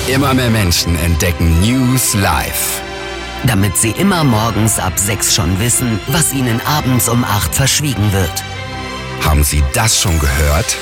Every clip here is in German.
Immer mehr Menschen entdecken News live. Damit sie immer morgens ab 6 schon wissen, was ihnen abends um 8 verschwiegen wird. Haben Sie das schon gehört?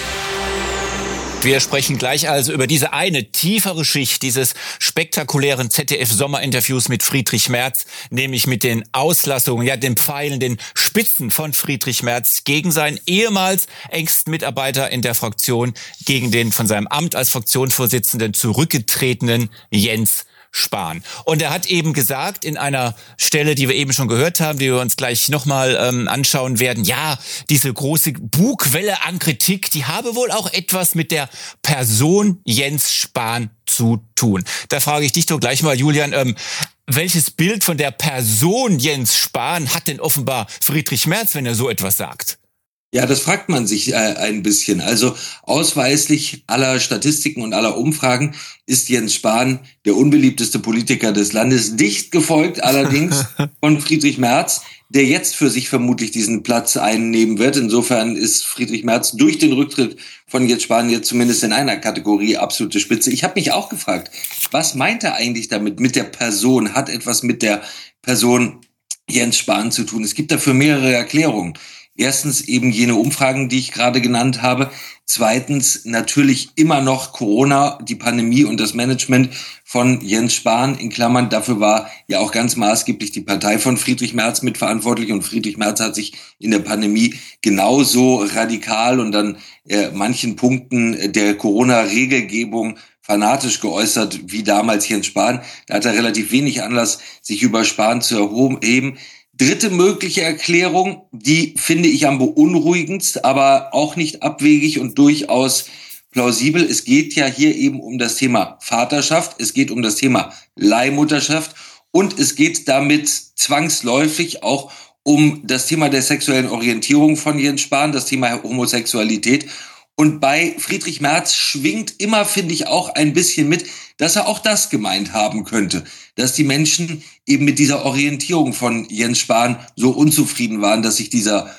Wir sprechen gleich also über diese eine tiefere Schicht dieses spektakulären ZDF-Sommerinterviews mit Friedrich Merz, nämlich mit den Auslassungen, den Pfeilen, den Spitzen von Friedrich Merz gegen seinen ehemals engsten Mitarbeiter in der Fraktion, gegen den von seinem Amt als Fraktionsvorsitzenden zurückgetretenen Jens Spahn. Und er hat eben gesagt, in einer Stelle, die wir eben schon gehört haben, die wir uns gleich nochmal anschauen werden, diese große Bugwelle an Kritik, die habe wohl auch etwas mit der Person Jens Spahn zu tun. Da frage ich dich doch gleich mal, Julian, welches Bild von der Person Jens Spahn hat denn offenbar Friedrich Merz, wenn er so etwas sagt? Ja, das fragt man sich ein bisschen. Also ausweislich aller Statistiken und aller Umfragen ist Jens Spahn der unbeliebteste Politiker des Landes, dicht gefolgt allerdings von Friedrich Merz, der jetzt für sich vermutlich diesen Platz einnehmen wird. Insofern ist Friedrich Merz durch den Rücktritt von Jens Spahn jetzt zumindest in einer Kategorie absolute Spitze. Ich habe mich auch gefragt, was meint er eigentlich damit, mit der Person? Hat etwas mit der Person Jens Spahn zu tun? Es gibt dafür mehrere Erklärungen. Erstens eben jene Umfragen, die ich gerade genannt habe. Zweitens natürlich immer noch Corona, die Pandemie und das Management von Jens Spahn, in Klammern. Dafür war ja auch ganz maßgeblich die Partei von Friedrich Merz mitverantwortlich. Und Friedrich Merz hat sich in der Pandemie genauso radikal und an manchen Punkten der Corona-Regelgebung fanatisch geäußert wie damals Jens Spahn. Da hat er relativ wenig Anlass, sich über Spahn zu erheben. Dritte mögliche Erklärung, die finde ich am beunruhigendsten, aber auch nicht abwegig und durchaus plausibel. Es geht ja hier eben um das Thema Vaterschaft, es geht um das Thema Leihmutterschaft und es geht damit zwangsläufig auch um das Thema der sexuellen Orientierung von Jens Spahn, das Thema Homosexualität. Und bei Friedrich Merz schwingt immer, finde ich, auch ein bisschen mit, dass er auch das gemeint haben könnte. Dass die Menschen eben mit dieser Orientierung von Jens Spahn so unzufrieden waren, dass sich dieser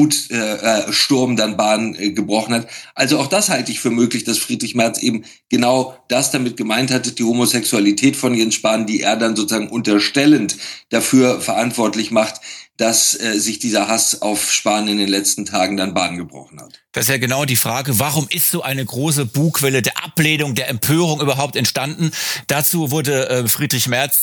Wutsturm dann Bahn gebrochen hat. Also auch das halte ich für möglich, dass Friedrich Merz eben genau das damit gemeint hatte, die Homosexualität von Jens Spahn, die er dann sozusagen unterstellend dafür verantwortlich macht, dass sich dieser Hass auf Spahn in den letzten Tagen dann Bahn gebrochen hat. Das ist ja genau die Frage, warum ist so eine große Bugwelle der Ablehnung, der Empörung überhaupt entstanden? Dazu wurde Friedrich Merz